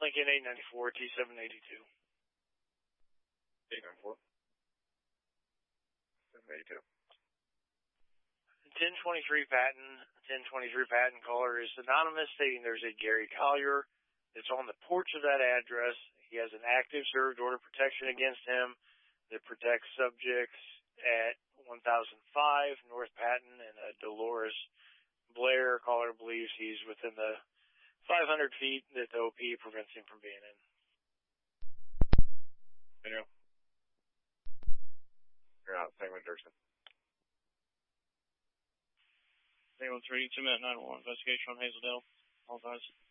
Lincoln 894 T782. 894. 782. 1023 patent caller is anonymous, stating there's a Gary Collier that's on the porch of that address. He has an active served order of protection against him that protects subjects at 1005 North Patton and Dolores Blair. Caller believes he's within the 500 feet that the OP prevents him from being in. Video. You're out. Segment Dirksen. 313, 2-minute 911 investigation on Hazeldale. All advised.